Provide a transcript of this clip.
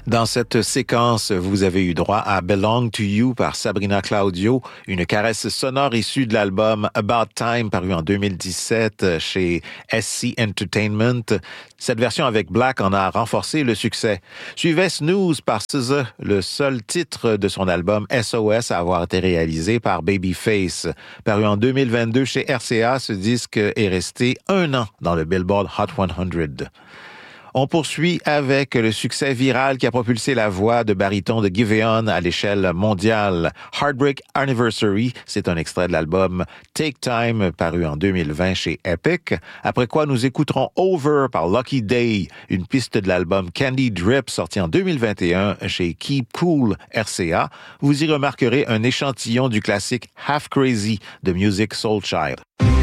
Dans cette séquence, vous avez eu droit à Belong to You par Sabrina Claudio, une caresse sonore issue de l'album About Time paru en 2017 chez SC Entertainment. Cette version avec Black en a renforcé le succès. Suivait Snooze par SZA, le seul titre de son album SOS à avoir été réalisé par Babyface. Paru en 2022 chez RCA, ce disque est resté 1 an dans le Billboard Hot 100. On poursuit avec le succès viral qui a propulsé la voix de baryton de Giveon à l'échelle mondiale. Heartbreak Anniversary, c'est un extrait de l'album Take Time, paru en 2020 chez Epic. Après quoi, nous écouterons Over par Lucky Day, une piste de l'album Candy Drip, sorti en 2021 chez Keep Cool RCA. Vous y remarquerez un échantillon du classique Half Crazy de Musiq Soulchild.